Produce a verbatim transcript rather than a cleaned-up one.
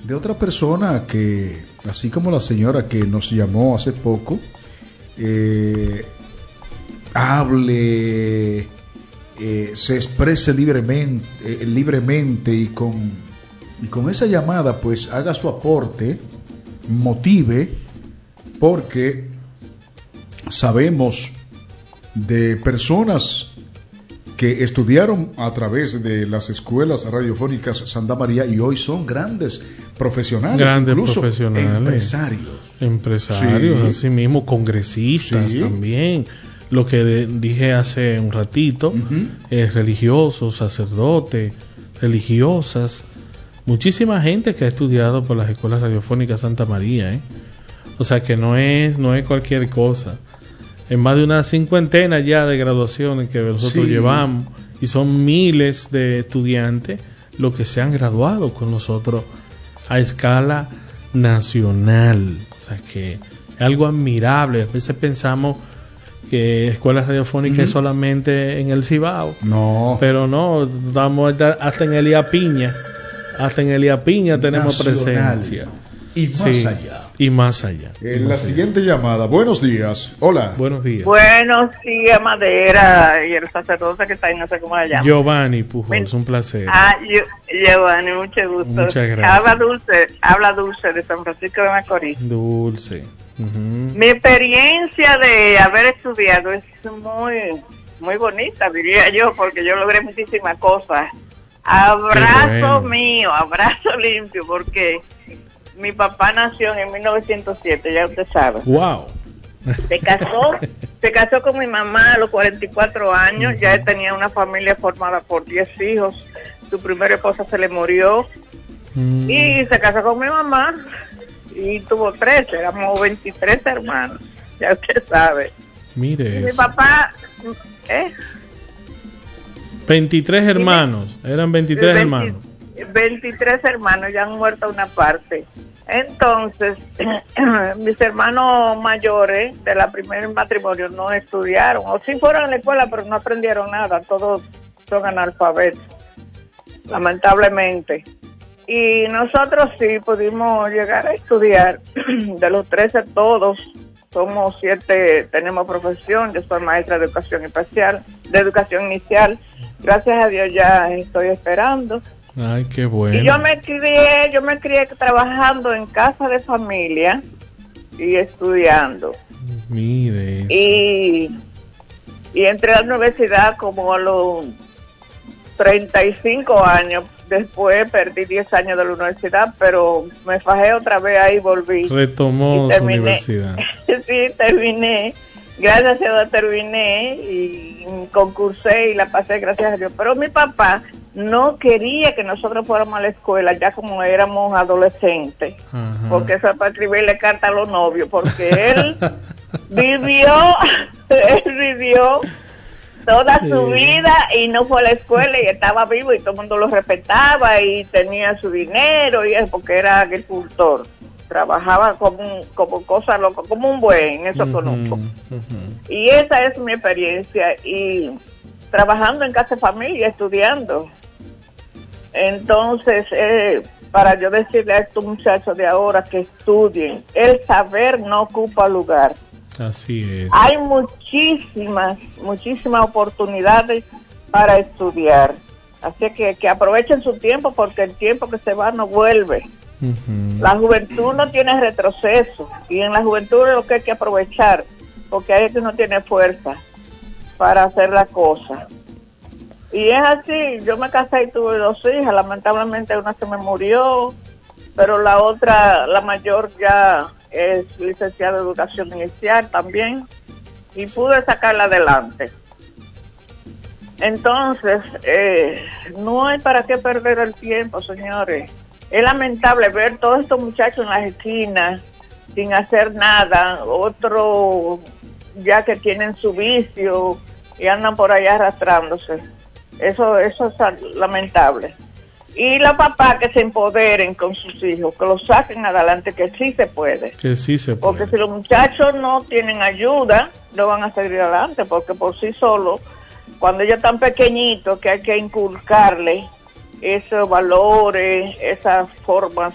de otra persona que, así como la señora que nos llamó hace poco, eh, hable, eh, se exprese libremente, eh, libremente y con, y con esa llamada pues haga su aporte, motive, porque sabemos de personas que estudiaron a través de las escuelas radiofónicas Santa María y hoy son grandes profesionales, grandes incluso profesionales, empresarios. Empresarios, sí. Así mismo, congresistas sí. también. Lo que de, dije hace un ratito, uh-huh. eh, religiosos, sacerdotes, religiosas, muchísima gente que ha estudiado por las escuelas radiofónicas Santa María, ¿eh? O sea que no es, no es cualquier cosa. En más de una cincuentena ya de graduaciones que nosotros sí. llevamos, y son miles de estudiantes los que se han graduado con nosotros a escala nacional. O sea que es algo admirable. A veces pensamos que escuelas radiofónicas uh-huh. es solamente en el Cibao. No. Pero no, estamos hasta en Elías Piña. Hasta en Elías Piña tenemos nacional. Presencia. Y más sí. allá. Y más allá. En más la allá. Siguiente llamada. Buenos días. Hola. Buenos días. Buenos días, Madera. Y el sacerdote que está ahí, no sé cómo se llama. Giovanni Pujol, es un placer. Ah, yo, Giovanni, mucho gusto. Muchas gracias. Habla Dulce, habla Dulce de San Francisco de Macorís. Dulce. Uh-huh. Mi experiencia de haber estudiado es muy, muy bonita, diría yo, porque yo logré muchísimas cosas. Abrazo bueno. mío, abrazo limpio, porque mi papá nació en mil novecientos siete, ya usted sabe. Wow. Se casó, se casó con mi mamá a los cuarenta y cuatro años, uh-huh. ya él tenía una familia formada por diez hijos, su primera esposa se le murió, uh-huh. y se casó con mi mamá, y tuvo trece, éramos veintitrés hermanos, ya usted sabe. Mire y eso. Mi papá, ¿eh? veintitrés hermanos, mi, eran veintitrés veinte, hermanos. veintitrés hermanos, ya han muerto una parte. Entonces, mis hermanos mayores de la primer matrimonio no estudiaron, o sí fueron a la escuela, pero no aprendieron nada, todos son analfabetos, lamentablemente. Y nosotros sí pudimos llegar a estudiar, de los trece todos, somos siete, tenemos profesión, yo soy maestra de educación especial, de educación inicial, gracias a Dios ya estoy esperando. Ay, qué bueno. Y yo me crié, yo me crié trabajando en casa de familia y estudiando. Mire eso. Y, y entré a la universidad como a los treinta y cinco años. Después perdí diez años de la universidad, pero me fajé otra vez ahí y volví. Retomó su universidad. Sí, terminé. Gracias a Dios terminé y concursé y la pasé, gracias a Dios. Pero mi papá no quería que nosotros fuéramos a la escuela ya como éramos adolescentes. Ajá. Porque eso es para escribirle carta a los novios, porque él vivió, él vivió toda sí. su vida y no fue a la escuela y estaba vivo y todo el mundo lo respetaba y tenía su dinero y es porque era agricultor. Trabajaba como, como cosa loca, como un buen, eso uh-huh, conozco. Uh-huh. Y esa es mi experiencia. Y trabajando en casa de familia, estudiando. Entonces, eh, para yo decirle a estos muchachos de ahora que estudien, el saber no ocupa lugar. Así es. Hay muchísimas, muchísimas oportunidades para estudiar. Así que, que aprovechen su tiempo porque el tiempo que se va no vuelve. Uh-huh. La juventud no tiene retroceso y en la juventud es lo que hay que aprovechar porque ahí es que uno tiene fuerza para hacer la cosa. Y es así, yo me casé y tuve dos hijas, lamentablemente una se me murió, pero la otra, la mayor ya es licenciada en educación inicial también y pude sacarla adelante. Entonces, eh, no hay para qué perder el tiempo, señores. Es lamentable ver todos estos muchachos en las esquinas sin hacer nada, otros ya que tienen su vicio y andan por allá arrastrándose. Eso, eso es lamentable. Y los papás que se empoderen con sus hijos, que los saquen adelante, que sí se puede. Que sí se puede. Porque si los muchachos no tienen ayuda, no van a seguir adelante, porque por sí solos, cuando ellos están pequeñitos, que hay que inculcarles esos valores, esas formas